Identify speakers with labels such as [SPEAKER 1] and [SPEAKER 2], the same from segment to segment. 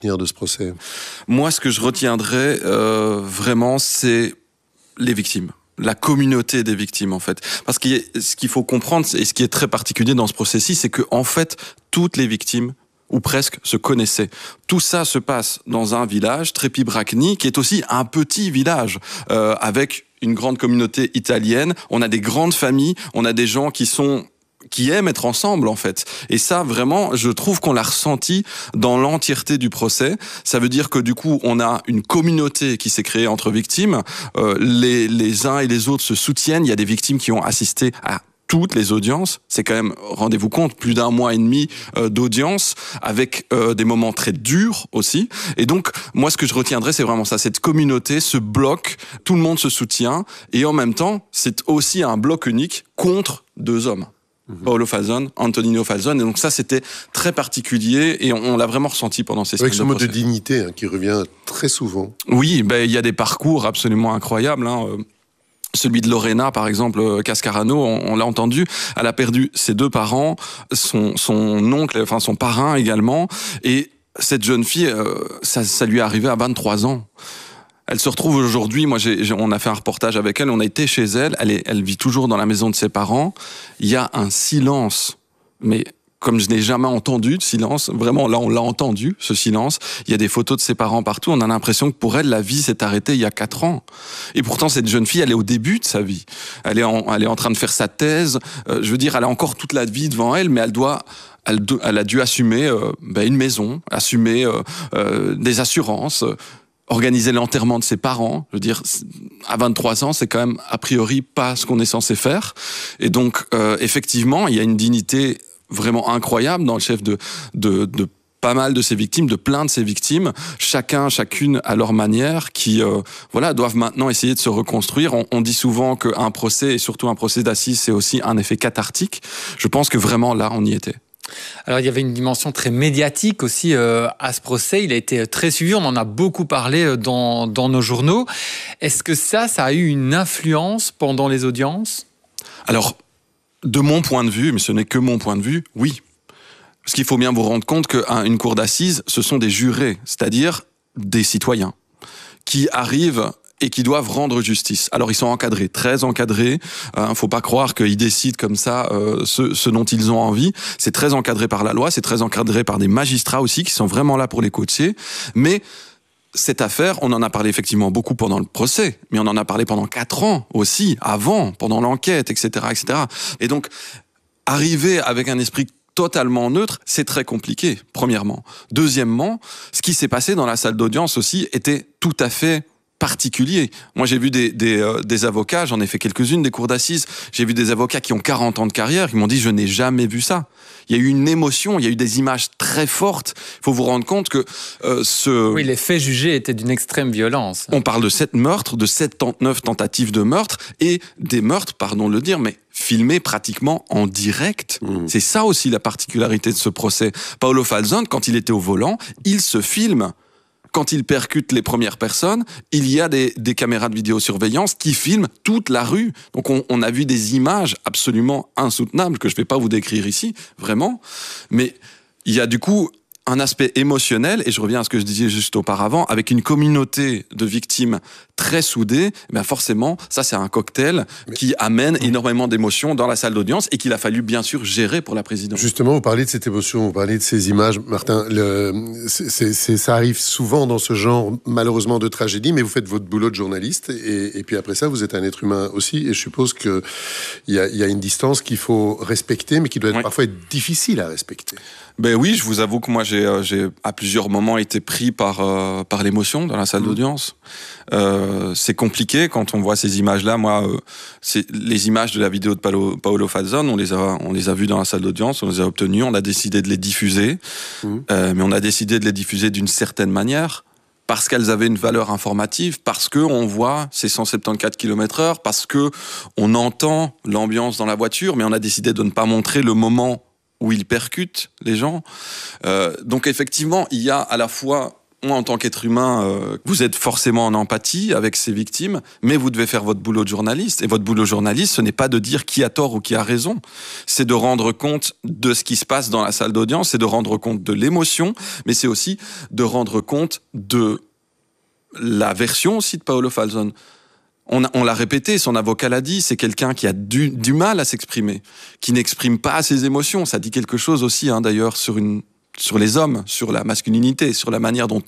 [SPEAKER 1] de ce procès?
[SPEAKER 2] Moi, ce que je retiendrai vraiment, c'est les victimes. La communauté des victimes, en fait. Parce que ce qu'il faut comprendre, et ce qui est très particulier dans ce procès-ci, c'est que, en fait, toutes les victimes, ou presque, se connaissaient. Tout ça se passe dans un village, Trépy-Bracni, qui est aussi un petit village, avec une grande communauté italienne. On a des grandes familles, on a des gens qui aiment être ensemble, en fait. Et ça, vraiment, je trouve qu'on l'a ressenti dans l'entièreté du procès. Ça veut dire que, du coup, on a une communauté qui s'est créée entre victimes. Les uns et les autres se soutiennent. Il y a des victimes qui ont assisté à toutes les audiences. C'est quand même, rendez-vous compte, plus d'1 mois et demi d'audience, avec des moments très durs aussi. Et donc, moi, ce que je retiendrai, c'est vraiment ça, cette communauté, ce bloc, tout le monde se soutient. Et en même temps, c'est aussi un bloc unique contre 2 hommes. Paolo Falzon, Antonino Falzon, et donc ça c'était très particulier et on l'a vraiment ressenti pendant ces semaines.
[SPEAKER 1] Avec ce mot de dignité qui revient très souvent.
[SPEAKER 2] Oui, il y a des parcours absolument incroyables. Celui de Lorena, par exemple, Cascarano, on l'a entendu, elle a perdu ses 2 parents, son oncle, enfin son parrain également, et cette jeune fille, ça lui est arrivé à 23 ans. Elle se retrouve aujourd'hui, on a fait un reportage avec elle, on a été chez elle, elle vit toujours dans la maison de ses parents. Il y a un silence, mais comme je n'ai jamais entendu de silence, vraiment là on l'a entendu, ce silence. Il y a des photos de ses parents partout, on a l'impression que pour elle, la vie s'est arrêtée il y a 4 ans. Et pourtant cette jeune fille, elle est au début de sa vie. Elle est en train de faire sa thèse, je veux dire, elle a encore toute la vie devant elle, mais elle a dû assumer une maison, assumer des assurances, organiser l'enterrement de ses parents. Je veux dire, à 23 ans, c'est quand même a priori pas ce qu'on est censé faire. Et donc, effectivement, il y a une dignité vraiment incroyable dans le chef de pas mal de ses victimes, de plein de ses victimes, chacune à leur manière, qui doivent maintenant essayer de se reconstruire. On dit souvent qu'un procès, et surtout un procès d'assises, c'est aussi un effet cathartique. Je pense que vraiment là, on y était.
[SPEAKER 3] Alors, il y avait une dimension très médiatique aussi à ce procès. Il a été très suivi. On en a beaucoup parlé dans nos journaux. Est-ce que ça a eu une influence pendant les audiences ?
[SPEAKER 2] Alors, de mon point de vue, mais ce n'est que mon point de vue, oui. Parce qu'il faut bien vous rendre compte qu'une cour d'assises, ce sont des jurés, c'est-à-dire des citoyens, qui arrivent et qui doivent rendre justice. Alors ils sont encadrés, très encadrés. Faut pas croire qu'ils décident comme ça ce dont ils ont envie. C'est très encadré par la loi, c'est très encadré par des magistrats aussi qui sont vraiment là pour les coacher. Mais cette affaire, on en a parlé effectivement beaucoup pendant le procès, mais on en a parlé pendant 4 ans aussi, avant, pendant l'enquête, etc., etc. Et donc, arriver avec un esprit totalement neutre, c'est très compliqué, premièrement. Deuxièmement, ce qui s'est passé dans la salle d'audience aussi était tout à fait particulier. Moi, j'ai vu des avocats, j'en ai fait quelques-unes des cours d'assises, j'ai vu des avocats qui ont 40 ans de carrière, qui m'ont dit « je n'ai jamais vu ça ». Il y a eu une émotion, il y a eu des images très fortes. Il faut vous rendre compte que
[SPEAKER 3] Oui, les faits jugés étaient d'une extrême violence.
[SPEAKER 2] On parle de 7 meurtres, de 79 tentatives de meurtre, et des meurtres, pardon de le dire, mais filmés pratiquement en direct. C'est ça aussi la particularité de ce procès. Paolo Falzon, quand il était au volant, il se filme. Quand il percute les premières personnes, il y a des caméras de vidéosurveillance qui filment toute la rue. Donc on a vu des images absolument insoutenables que je ne vais pas vous décrire ici, vraiment. Mais il y a du coup un aspect émotionnel, et je reviens à ce que je disais juste auparavant, avec une communauté de victimes très soudée, forcément, ça c'est un cocktail qui amène énormément d'émotions dans la salle d'audience et qu'il a fallu bien sûr gérer pour la présidente.
[SPEAKER 1] Justement, vous parlez de cette émotion, vous parlez de ces images, Martin, ça arrive souvent dans ce genre, malheureusement, de tragédie, mais vous faites votre boulot de journaliste, et puis après ça, vous êtes un être humain aussi, et je suppose qu'il y a une distance qu'il faut respecter, mais qui doit parfois être difficile à respecter.
[SPEAKER 2] Ben oui, je vous avoue que moi j'ai à plusieurs moments été pris par l'émotion dans la salle d'audience. C'est compliqué quand on voit ces images-là. Moi, c'est les images de la vidéo de Paolo Falzon, on les a vues dans la salle d'audience, on les a obtenues, on a décidé de les diffuser, mais on a décidé de les diffuser d'une certaine manière. Parce qu'elles avaient une valeur informative, parce qu'on voit ces 174 km/h, parce qu'on entend l'ambiance dans la voiture, mais on a décidé de ne pas montrer le moment où il percute les gens. Donc effectivement, il y a à la fois moi, en tant qu'être humain, vous êtes forcément en empathie avec ces victimes, mais vous devez faire votre boulot de journaliste. Et votre boulot de journaliste, ce n'est pas de dire qui a tort ou qui a raison. C'est de rendre compte de ce qui se passe dans la salle d'audience, c'est de rendre compte de l'émotion, mais c'est aussi de rendre compte de la version aussi de Paolo Falzon. On l'a répété, son avocat l'a dit, c'est quelqu'un qui a du mal à s'exprimer, qui n'exprime pas ses émotions. Ça dit quelque chose aussi, d'ailleurs, sur les hommes, sur la masculinité, sur la manière dont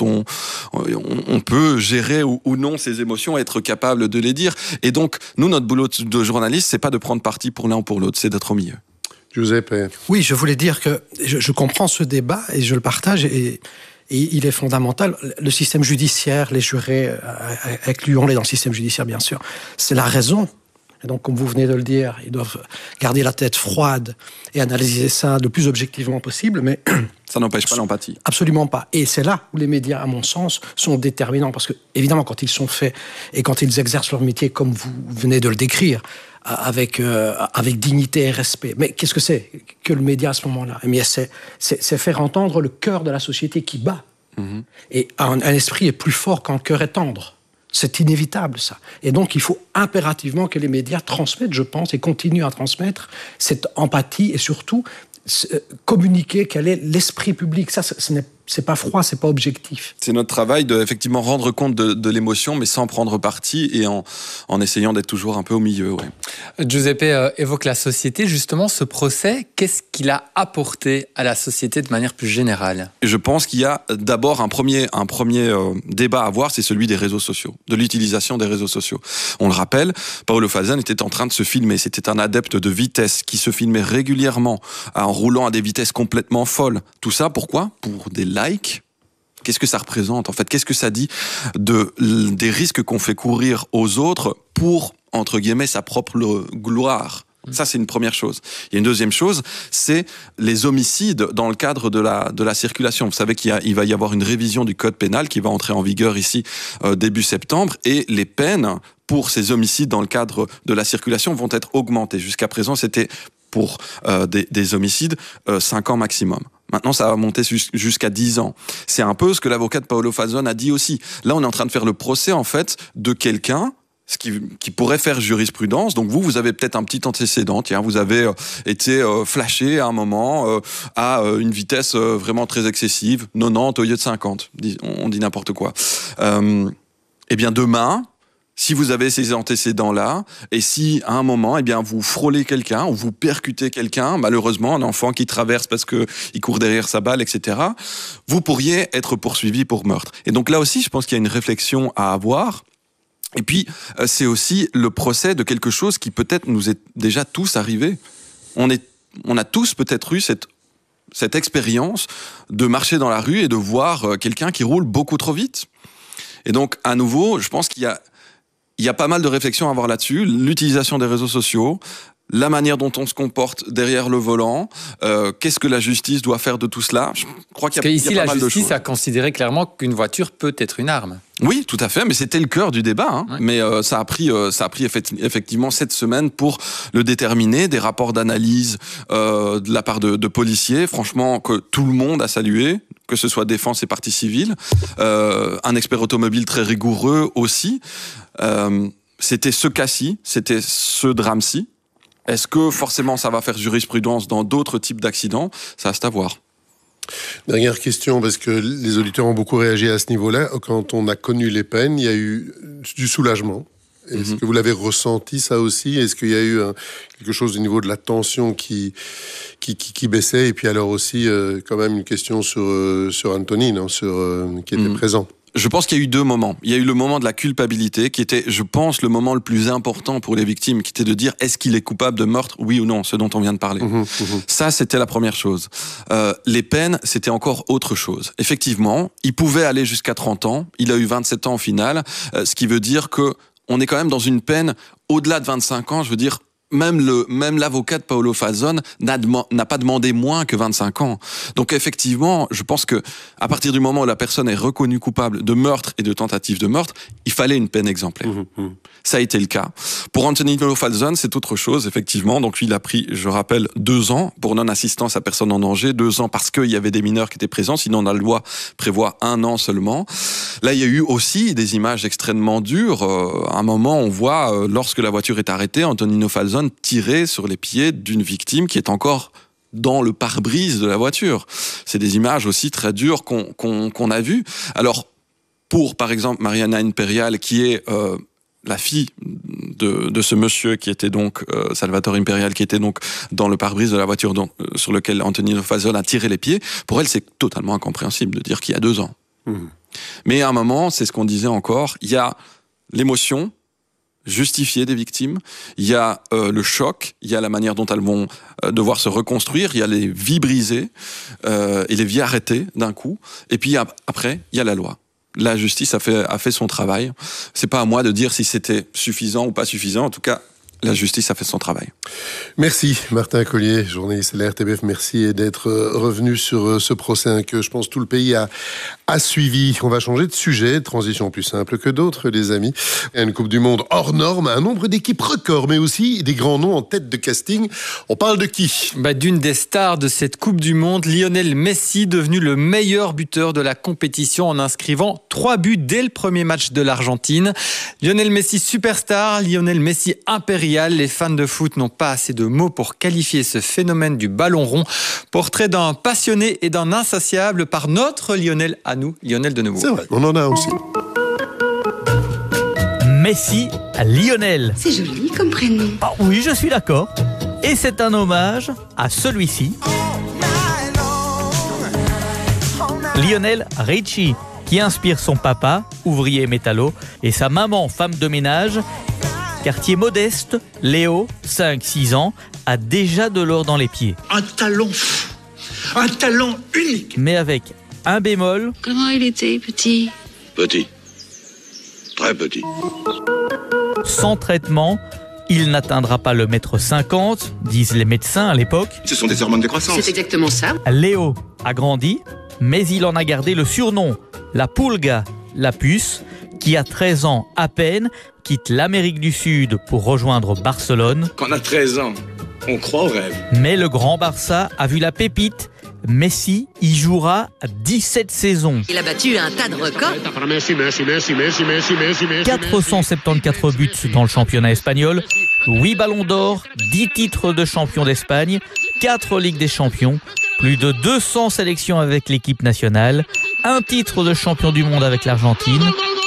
[SPEAKER 2] on peut gérer ou non ses émotions, être capable de les dire. Et donc, nous, notre boulot de journaliste, c'est pas de prendre parti pour l'un ou pour l'autre, c'est d'être au milieu.
[SPEAKER 1] Giuseppe.
[SPEAKER 4] Oui, je voulais dire que je comprends ce débat et je le partage et il est fondamental. Le système judiciaire, les jurés, incluons-les dans le système judiciaire, bien sûr, c'est la raison. Et donc, comme vous venez de le dire, ils doivent garder la tête froide et analyser ça le plus objectivement possible, mais...
[SPEAKER 2] Ça n'empêche pas l'empathie.
[SPEAKER 4] Absolument pas. Et c'est là où les médias, à mon sens, sont déterminants. Parce que, évidemment, quand ils sont faits et quand ils exercent leur métier comme vous venez de le décrire, avec dignité et respect. Mais qu'est-ce que c'est que le média à ce moment-là ? Eh bien, c'est faire entendre le cœur de la société qui bat. Mm-hmm. Et un esprit est plus fort quand le cœur est tendre. C'est inévitable, ça. Et donc, il faut impérativement que les médias transmettent, je pense, et continuent à transmettre cette empathie et surtout communiquer quel est l'esprit public. Ça, c'est pas froid, c'est pas objectif.
[SPEAKER 2] C'est notre travail de effectivement rendre compte de l'émotion, mais sans prendre parti et en essayant d'être toujours un peu au milieu. Ouais.
[SPEAKER 3] Giuseppe évoque la société. Justement, ce procès, qu'est-ce qu'il a apporté à la société de manière plus générale ?
[SPEAKER 2] Je pense qu'il y a d'abord un premier débat à avoir, c'est celui des réseaux sociaux, de l'utilisation des réseaux sociaux. On le rappelle, Paolo Falzon était en train de se filmer. C'était un adepte de vitesse qui se filmait régulièrement en roulant à des vitesses complètement folles. Tout ça, pourquoi ? Pour des likes. Qu'est-ce que ça représente, en fait ? Qu'est-ce que ça dit des risques qu'on fait courir aux autres pour, entre guillemets, sa propre gloire ? Ça, c'est une première chose. Il y a une deuxième chose, c'est les homicides dans le cadre de la circulation. Vous savez qu'il va y avoir une révision du code pénal qui va entrer en vigueur ici début septembre, et les peines pour ces homicides dans le cadre de la circulation vont être augmentées. Jusqu'à présent, c'était pour des homicides 5 ans maximum. Maintenant, ça va monter jusqu'à 10 ans. C'est un peu ce que l'avocat de Paolo Falzon a dit aussi. Là, on est en train de faire le procès, en fait, de quelqu'un qui pourrait faire jurisprudence. Donc vous avez peut-être un petit antécédent. Tiens, vous avez été flashé à un moment à une vitesse vraiment très excessive, 90 au lieu de 50. On dit n'importe quoi. Eh bien, demain, si vous avez ces antécédents-là, et si à un moment, eh bien, vous frôlez quelqu'un ou vous percutez quelqu'un, malheureusement, un enfant qui traverse parce que il court derrière sa balle, etc., vous pourriez être poursuivi pour meurtre. Et donc là aussi, je pense qu'il y a une réflexion à avoir. Et puis, c'est aussi le procès de quelque chose qui peut-être nous est déjà tous arrivé. On a tous peut-être eu cette expérience de marcher dans la rue et de voir quelqu'un qui roule beaucoup trop vite. Et donc, à nouveau, je pense qu'il y a pas mal de réflexions à avoir là-dessus. L'utilisation des réseaux sociaux, la manière dont on se comporte derrière le volant, qu'est-ce que la justice doit faire de tout cela ? Je crois qu'il y a pas mal de choses.
[SPEAKER 3] Ici, la justice a considéré clairement qu'une voiture peut être une arme.
[SPEAKER 2] Oui, tout à fait, mais c'était le cœur du débat. Ouais. Mais ça a pris effectivement 7 semaines pour le déterminer, des rapports d'analyse de la part de policiers, franchement, que tout le monde a salué, que ce soit défense et partie civile, un expert automobile très rigoureux aussi. C'était ce cas-ci, c'était ce drame-ci. Est-ce que forcément ça va faire jurisprudence dans d'autres types d'accidents ? Ça reste à voir.
[SPEAKER 1] Dernière question, parce que les auditeurs ont beaucoup réagi à ce niveau-là. Quand on a connu les peines, il y a eu du soulagement. Est-ce que vous l'avez ressenti, ça aussi ? Est-ce qu'il y a eu quelque chose au niveau de la tension qui baissait ? Et puis alors aussi, quand même, une question sur Anthony, qui était présent.
[SPEAKER 2] Je pense qu'il y a eu 2 moments. Il y a eu le moment de la culpabilité, qui était, je pense, le moment le plus important pour les victimes, qui était de dire, est-ce qu'il est coupable de meurtre, oui ou non, ce dont on vient de parler. Ça, c'était la première chose. Les peines, c'était encore autre chose. Effectivement, il pouvait aller jusqu'à 30 ans, il a eu 27 ans au final, ce qui veut dire que on est quand même dans une peine, au-delà de 25 ans, je veux dire, même l'avocat de Paolo Falzon n'a pas demandé moins que 25 ans. Donc effectivement, je pense que à partir du moment où la personne est reconnue coupable de meurtre et de tentative de meurtre, il fallait une peine exemplaire. Ça a été le cas. Pour Antonino Falzon, c'est autre chose, effectivement. Donc lui, il a pris, je rappelle, 2 ans pour non-assistance à personne en danger, 2 ans parce qu'il y avait des mineurs qui étaient présents, sinon la loi prévoit 1 an seulement. Là, il y a eu aussi des images extrêmement dures. À un moment, on voit, lorsque la voiture est arrêtée, Antonino Falzon tirer sur les pieds d'une victime qui est encore dans le pare-brise de la voiture. C'est des images aussi très dures qu'on a vues. Alors, pour, par exemple, Mariana Imperial, qui est la fille de ce monsieur qui était donc Salvatore Imperial, qui était donc dans le pare-brise de la voiture sur lequel Antonino Falzon a tiré les pieds, pour elle, c'est totalement incompréhensible de dire qu'il y a 2 ans. Mais à un moment, c'est ce qu'on disait encore, il y a l'émotion justifiée des victimes, il y a le choc, il y a la manière dont elles vont devoir se reconstruire, il y a les vies brisées et les vies arrêtées d'un coup, et puis après, il y a la loi. La justice a fait son travail. C'est pas à moi de dire si c'était suffisant ou pas suffisant. En tout cas, la justice a fait son travail.
[SPEAKER 1] Merci Martin Collier, journaliste de la RTBF. Merci d'être revenu sur ce procès que je pense tout le pays a suivi. On va changer de sujet, transition plus simple que d'autres, les amis. Il y a une Coupe du Monde hors norme, un nombre d'équipes record, mais aussi des grands noms en tête de casting. On parle de qui ?
[SPEAKER 3] D'une des stars de cette Coupe du Monde, Lionel Messi, devenu le meilleur buteur de la compétition en inscrivant 3 buts dès le premier match de l'Argentine. Lionel Messi superstar, Lionel Messi impérial. Les fans de foot n'ont pas assez de mots pour qualifier ce phénomène du ballon rond. Portrait d'un passionné et d'un insatiable par notre Lionel à nous, Lionel de Neubourg.
[SPEAKER 1] C'est vrai, on en a aussi.
[SPEAKER 5] Messi à Lionel.
[SPEAKER 6] C'est joli comme prénom.
[SPEAKER 5] Ah oui, je suis d'accord. Et c'est un hommage à celui-ci. Lionel Richie, qui inspire son papa, ouvrier métallo, et sa maman, femme de ménage. Quartier modeste, Léo, 5-6 ans, a déjà de l'or dans les pieds.
[SPEAKER 7] Un talent unique.
[SPEAKER 5] Mais avec un bémol.
[SPEAKER 6] Comment il était, petit ?
[SPEAKER 7] Petit. Très petit.
[SPEAKER 5] Sans traitement, il n'atteindra pas le 1m50, disent les médecins à l'époque.
[SPEAKER 7] Ce sont des hormones de croissance.
[SPEAKER 6] C'est exactement ça.
[SPEAKER 5] Léo a grandi, mais il en a gardé le surnom, la Pulga, la puce, qui a 13 ans à peine, quitte l'Amérique du Sud pour rejoindre Barcelone.
[SPEAKER 7] Quand on a 13 ans, on croit au rêve.
[SPEAKER 5] Mais le grand Barça a vu la pépite. Messi y jouera 17 saisons.
[SPEAKER 6] Il a battu un tas de records.
[SPEAKER 5] 474 buts dans le championnat espagnol, 8 ballons d'or, 10 titres de champion d'Espagne, 4 Ligues des champions, plus de 200 sélections avec l'équipe nationale, 1 titre de champion du monde avec l'Argentine.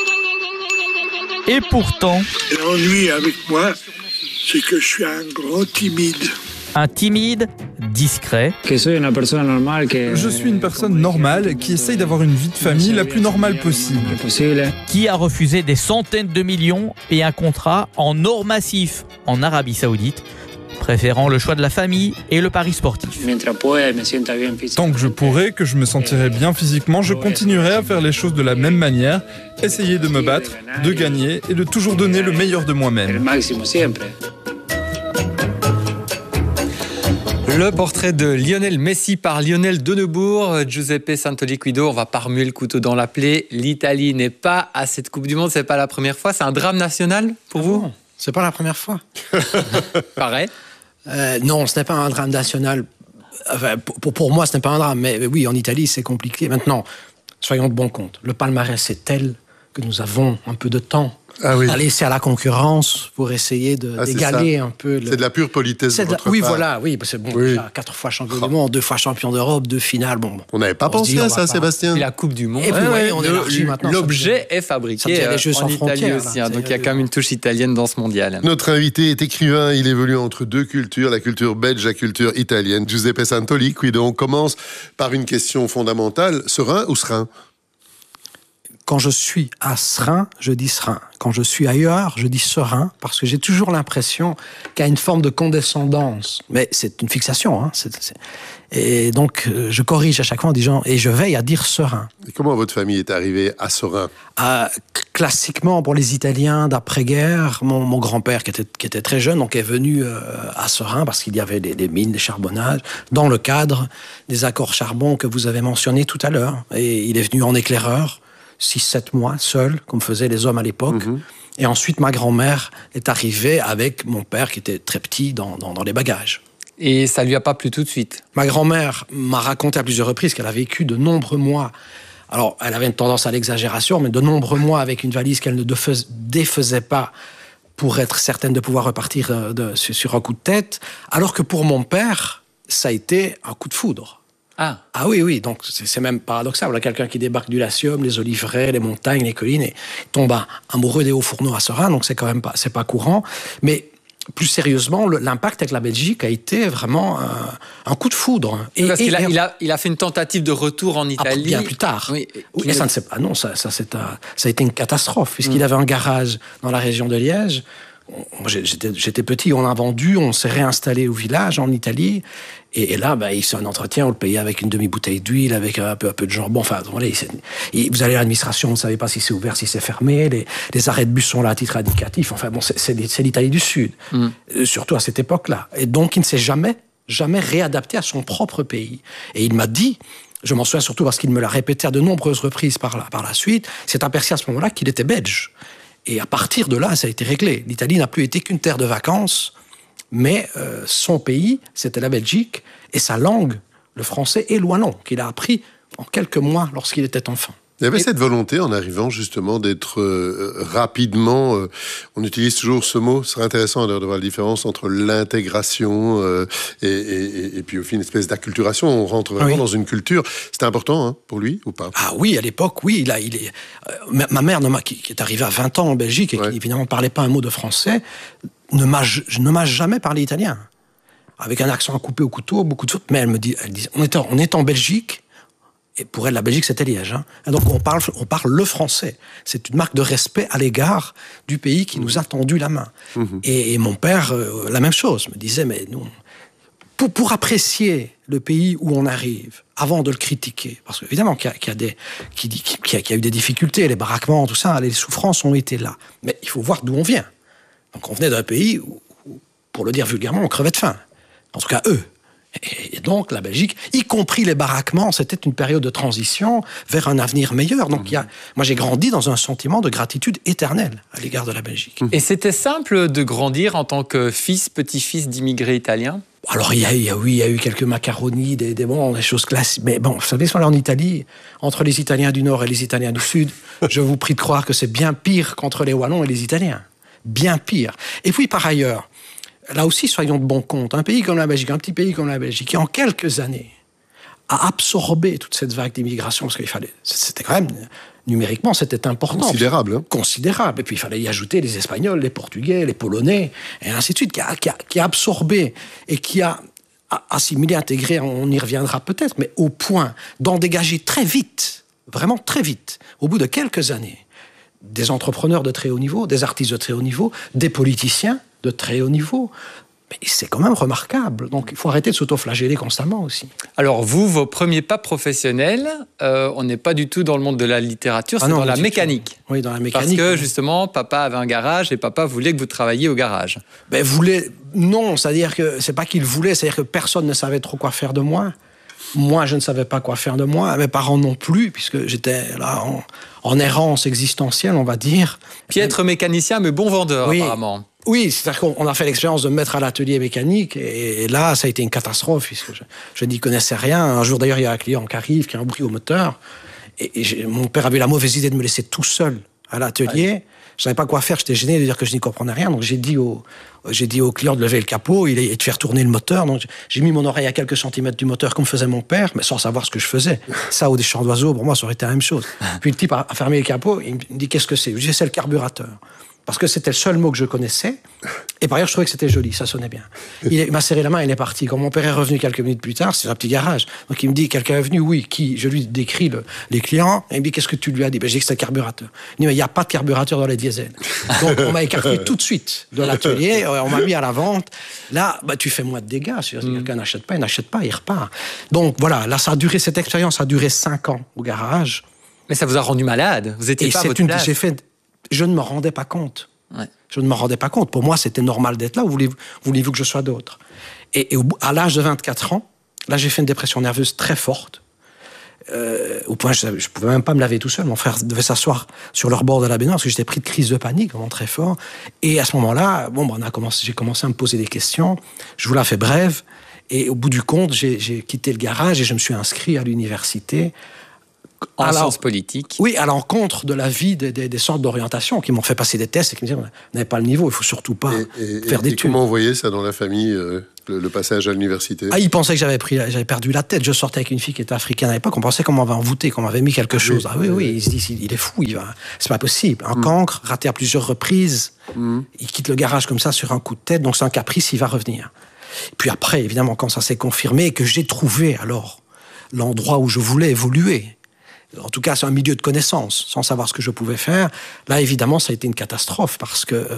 [SPEAKER 5] Et pourtant...
[SPEAKER 8] L'ennui avec moi, c'est que je suis un gros timide.
[SPEAKER 5] Un timide, discret.
[SPEAKER 9] Je suis une personne normale qui essaye d'avoir une vie de famille la plus normale possible.
[SPEAKER 5] Qui a refusé des centaines de millions et un contrat en or massif en Arabie Saoudite, préférant le choix de la famille et le pari sportif.
[SPEAKER 9] Tant que je pourrai, que je me sentirai bien physiquement, je continuerai à faire les choses de la même manière, essayer de me battre, de gagner et de toujours donner le meilleur de moi-même.
[SPEAKER 3] Le portrait de Lionel Messi par Lionel de Neubourg. Giuseppe Santoliquido, on va pas remuer le couteau dans la plaie. L'Italie n'est pas à cette Coupe du Monde, c'est pas la première fois. C'est un drame national pour vous ?
[SPEAKER 4] Non, c'est pas la première fois.
[SPEAKER 3] Pareil.
[SPEAKER 4] Non, ce n'est pas un drame national. Enfin, pour moi, ce n'est pas un drame. Mais oui, en Italie, c'est compliqué. Maintenant, soyons de bon compte. Le palmarès est tel que nous avons un peu de temps à laisser à la concurrence pour essayer d'égaler un peu.
[SPEAKER 1] C'est de la pure politesse de votre part.
[SPEAKER 4] Voilà, oui. C'est bon, déjà 4 fois champion du monde, 2 fois champion d'Europe, 2 finales. Bon,
[SPEAKER 1] on n'avait pas pensé à ça, Sébastien.
[SPEAKER 3] Et la Coupe du Monde.
[SPEAKER 4] Et puis, on élargit maintenant.
[SPEAKER 3] L'objet est fabriqué en Italie aussi. Donc il y a quand même une touche italienne dans ce mondial.
[SPEAKER 1] Notre invité est écrivain. Il évolue entre 2 cultures, la culture belge et la culture italienne. Giuseppe Santoliquido. On commence par une question fondamentale. Serein ou serein ?
[SPEAKER 4] Quand je suis à Serein, je dis Serein. Quand je suis ailleurs, je dis Serein, parce que j'ai toujours l'impression qu'il y a une forme de condescendance. Mais c'est une fixation. Hein. Et donc, je corrige à chaque fois en disant, et je veille à dire Serein.
[SPEAKER 1] Et comment votre famille est arrivée à Serein ?
[SPEAKER 4] classiquement, pour les Italiens d'après-guerre, mon grand-père, qui était très jeune, donc est venu à Seraing parce qu'il y avait des mines, des charbonnages, dans le cadre des accords charbon que vous avez mentionnés tout à l'heure. Et il est venu en éclaireur, 6-7 mois, seul, comme faisaient les hommes à l'époque. Et ensuite, ma grand-mère est arrivée avec mon père, qui était très petit, dans les bagages.
[SPEAKER 3] Et ça lui a pas plu tout de suite?
[SPEAKER 4] Ma grand-mère m'a raconté à plusieurs reprises qu'elle a vécu de nombreux mois. Alors, elle avait une tendance à l'exagération, mais de nombreux mois avec une valise qu'elle ne défaisait pas pour être certaine de pouvoir repartir sur un coup de tête. Alors que pour mon père, ça a été un coup de foudre.
[SPEAKER 3] Ah
[SPEAKER 4] Oui, donc c'est même paradoxal. Voilà, quelqu'un qui débarque du Latium, les oliveraies, les montagnes, les collines, et tombe amoureux des hauts-fourneaux à Seraing, donc c'est quand même c'est pas courant. Mais plus sérieusement, l'impact avec la Belgique a été vraiment un coup de foudre.
[SPEAKER 3] Parce qu'il a fait une tentative de retour en Italie.
[SPEAKER 4] Bien plus tard.
[SPEAKER 3] Oui,
[SPEAKER 4] et ça ne s'est pas. Non, ça a été une catastrophe, puisqu'il avait un garage dans la région de Liège. J'étais petit, on l'a vendu, on s'est réinstallé au village en Italie. Et là, il fait un entretien, on le payait avec une demi-bouteille d'huile, avec un peu de jambon. Enfin, voilà, vous allez à l'administration, vous ne savez pas si c'est ouvert, si c'est fermé. Les arrêts de bus sont là à titre indicatif. Enfin, bon, c'est l'Italie du Sud, surtout à cette époque-là. Et donc, il ne s'est jamais réadapté à son propre pays. Et il m'a dit, je m'en souviens surtout parce qu'il me l'a répété à de nombreuses reprises par la suite, s'est aperçu à ce moment-là qu'il était belge. Et à partir de là, ça a été réglé. L'Italie n'a plus été qu'une terre de vacances, mais son pays, c'était la Belgique, et sa langue, le français et l'ouallon, qu'il a appris en quelques mois lorsqu'il était enfant.
[SPEAKER 1] Il y avait cette volonté en arrivant justement d'être rapidement, on utilise toujours ce mot, ce serait intéressant de voir la différence entre l'intégration et puis au final une espèce d'acculturation, on rentre vraiment dans une culture. C'était important pour lui ou pas?
[SPEAKER 4] Ah oui, à l'époque, oui. Ma mère, qui est arrivée à 20 ans en Belgique et qui évidemment ne parlait pas un mot de français, ne m'a jamais parlé italien. Avec un accent coupé au couteau, beaucoup de fautes, mais elle dit, on est en Belgique. Et pour elle, la Belgique, c'était Liège. Et donc, on parle le français. C'est une marque de respect à l'égard du pays qui nous a tendu la main. Et mon père, la même chose, me disait, mais nous, pour apprécier le pays où on arrive, avant de le critiquer, parce qu'évidemment qu'il y a eu des difficultés, les baraquements, tout ça, les souffrances ont été là. Mais il faut voir d'où on vient. Donc, on venait d'un pays où, pour le dire vulgairement, on crevait de faim. En tout cas, eux. Et donc, la Belgique, y compris les baraquements, c'était une période de transition vers un avenir meilleur. Donc, moi, j'ai grandi dans un sentiment de gratitude éternelle à l'égard de la Belgique.
[SPEAKER 3] Et c'était simple de grandir en tant que petit-fils d'immigrés italiens?
[SPEAKER 4] Alors, il y a eu quelques macaronis, des choses classiques. Mais bon, vous savez, en Italie, entre les Italiens du Nord et les Italiens du Sud, je vous prie de croire que c'est bien pire qu'entre les Wallons et les Italiens. Bien pire. Et puis, par ailleurs, là aussi, soyons de bon compte, un pays comme la Belgique, un petit pays comme la Belgique, qui en quelques années a absorbé toute cette vague d'immigration, parce qu'il fallait, c'était quand même, numériquement, c'était important.
[SPEAKER 1] Considérable.
[SPEAKER 4] Considérable. Et puis, il fallait y ajouter les Espagnols, les Portugais, les Polonais, et ainsi de suite, qui a absorbé et qui a assimilé, intégré, on y reviendra peut-être, mais au point d'en dégager très vite, vraiment très vite, au bout de quelques années, des entrepreneurs de très haut niveau, des artistes de très haut niveau, des politiciens de très haut niveau. Mais c'est quand même remarquable. Donc, il faut arrêter de s'autoflageller constamment aussi.
[SPEAKER 3] Alors, vos premiers pas professionnels, on n'est pas du tout dans le monde de la littérature, c'est dans la mécanique.
[SPEAKER 4] Oui, dans la mécanique.
[SPEAKER 3] Parce que, justement, papa avait un garage et papa voulait que vous travailliez au garage.
[SPEAKER 4] Non, c'est-à-dire que c'est pas qu'il voulait, c'est-à-dire que personne ne savait trop quoi faire de moi. Moi, je ne savais pas quoi faire de moi. Mes parents non plus, puisque j'étais là en errance existentielle, on va dire.
[SPEAKER 3] Piètre mécanicien, mais bon vendeur, apparemment.
[SPEAKER 4] Oui, c'est-à-dire qu'on a fait l'expérience de me mettre à l'atelier mécanique, et là, ça a été une catastrophe, puisque je n'y connaissais rien. Un jour, d'ailleurs, il y a un client qui arrive, qui a un bruit au moteur, et mon père avait la mauvaise idée de me laisser tout seul à l'atelier. Ouais. Je savais pas quoi faire, j'étais gêné de dire que je n'y comprenais rien, donc j'ai dit au client de lever le capot et de faire tourner le moteur. Donc j'ai mis mon oreille à quelques centimètres du moteur, comme faisait mon père, mais sans savoir ce que je faisais. Ça, ou des chants d'oiseaux, pour moi, ça aurait été la même chose. Puis le type a fermé le capot, il me dit qu'est-ce que c'est? Je dis c'est le carburateur. Parce que c'était le seul mot que je connaissais. Et par ailleurs, je trouvais que c'était joli, ça sonnait bien. Il m'a serré la main, il est parti. Quand mon père est revenu quelques minutes plus tard, c'est un petit garage. Donc il me dit, quelqu'un est venu? Oui, qui? Je lui décris les clients. Et il me dit, qu'est-ce que tu lui as dit? Je dis que c'est le carburateur. Il dit, mais il n'y a pas de carburateur dans les diesels. Donc on m'a écarté tout de suite de l'atelier, on m'a mis à la vente. Là, tu fais moins de dégâts. Si quelqu'un n'achète pas, il n'achète pas, il repart. Donc voilà, là, cette expérience a duré 5 ans au garage.
[SPEAKER 3] Mais ça vous a rendu malade. Vous étiez pas à votre place.
[SPEAKER 4] J'ai fait je ne me rendais pas compte.
[SPEAKER 3] Ouais.
[SPEAKER 4] Je ne me rendais pas compte. Pour moi, c'était normal d'être là. Ou voulez-vous que je sois d'autre? Et à l'âge de 24 ans, là, j'ai fait une dépression nerveuse très forte. Au point je ne pouvais même pas me laver tout seul. Mon frère devait s'asseoir sur leur bord de la baignoire parce que j'étais pris de crise de panique, vraiment très fort. Et à ce moment-là, j'ai commencé à me poser des questions. Je vous la fais brève. Et au bout du compte, j'ai quitté le garage et je me suis inscrit à l'université.
[SPEAKER 3] En sciences politiques.
[SPEAKER 4] Oui, à l'encontre de la vie des centres d'orientation qui m'ont fait passer des tests et qui me disaient vous n'avez pas le niveau, il ne faut surtout pas faire d'études.
[SPEAKER 1] Et comment on voyait ça dans la famille, le passage à l'université?
[SPEAKER 4] Ils pensaient que j'avais perdu la tête. Je sortais avec une fille qui était africaine à l'époque. On pensait qu'on m'avait envoûté, qu'on m'avait mis quelque chose. Oui, ils se disent il est fou, c'est pas possible. Un cancre, raté à plusieurs reprises. Il quitte le garage comme ça sur un coup de tête, donc c'est un caprice, il va revenir. Et puis après, évidemment, quand ça s'est confirmé et que j'ai trouvé alors l'endroit où je voulais évoluer, en tout cas, c'est un milieu de connaissances, sans savoir ce que je pouvais faire. Là, évidemment, ça a été une catastrophe parce que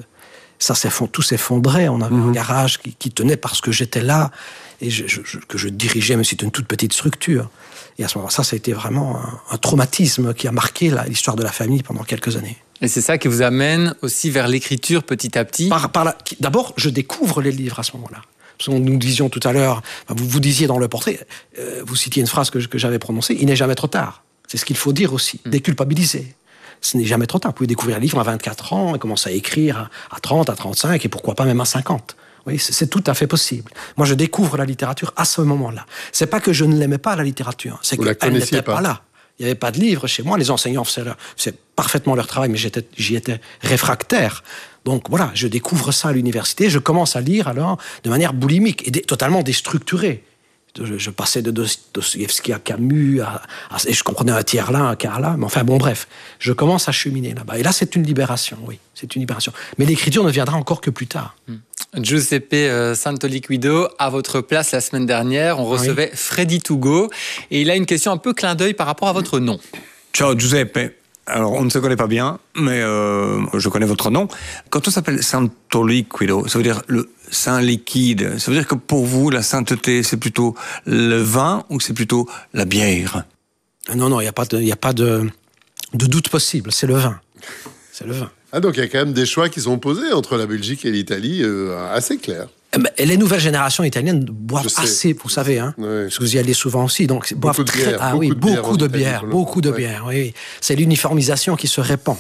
[SPEAKER 4] tout s'effondrait. On avait un garage qui tenait parce que j'étais là et que je dirigeais, même si c'était une toute petite structure. Et à ce moment-là, ça a été vraiment un traumatisme qui a marqué l'histoire de la famille pendant quelques années.
[SPEAKER 3] Et c'est ça qui vous amène aussi vers l'écriture petit à petit?
[SPEAKER 4] D'abord, je découvre les livres à ce moment-là. Nous disions tout à l'heure, vous disiez dans le portrait, vous citiez une phrase que j'avais prononcée, il n'est jamais trop tard. C'est ce qu'il faut dire aussi, déculpabiliser. Ce n'est jamais trop tard. Vous pouvez découvrir un livre à 24 ans et commencer à écrire à 30, à 35 et pourquoi pas même à 50. Oui, c'est tout à fait possible. Moi, je découvre la littérature à ce moment-là. C'est pas que je ne l'aimais pas, la littérature, c'est qu'elle n'était pas là. Il n'y avait pas de livre chez moi. Les enseignants faisaient parfaitement leur travail, mais j'y étais réfractaire. Donc voilà, je découvre ça à l'université. Je commence à lire alors de manière boulimique et totalement déstructurée. Je passais de Dostoïevski à Camus, et je comprenais un tiers là, un quart là. Mais enfin bon, bref, je commence à cheminer là-bas. Et là, c'est une libération, oui, c'est une libération. Mais l'écriture ne viendra encore que plus tard.
[SPEAKER 3] Giuseppe Santoliquido, à votre place la semaine dernière, on recevait Freddy Togo. Et il a une question un peu clin d'œil par rapport à votre nom.
[SPEAKER 10] Ciao Giuseppe. Alors, on ne se connaît pas bien, mais je connais votre nom. Quand on s'appelle Santoliquido, ça veut dire le saint liquide. Ça veut dire que pour vous, la sainteté, c'est plutôt le vin ou c'est plutôt la bière?
[SPEAKER 4] Non, il n'y a pas de doute possible. C'est le vin. C'est le vin.
[SPEAKER 1] Ah, donc il y a quand même des choix qui sont posés entre la Belgique et l'Italie, assez clairs.
[SPEAKER 4] Et les nouvelles générations italiennes boivent assez, vous savez, hein, parce que vous y allez souvent aussi. Donc, boivent beaucoup de bière. Oui. C'est l'uniformisation qui se répand.